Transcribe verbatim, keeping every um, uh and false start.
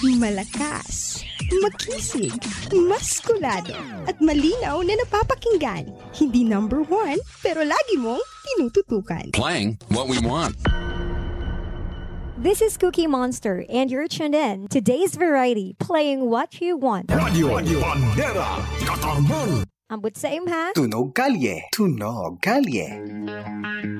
Malakas, makisig, maskulado, at malinaw na napapakinggan. Hindi number one, pero lagi mong tinututukan. Playing what we want. This is Cookie Monster, and you're tuned in to Today's Variety, playing what you want. Radio, Radio Bandera, Katarman. Ambot sa imha. Tunog Kalye, Tunog Kalye.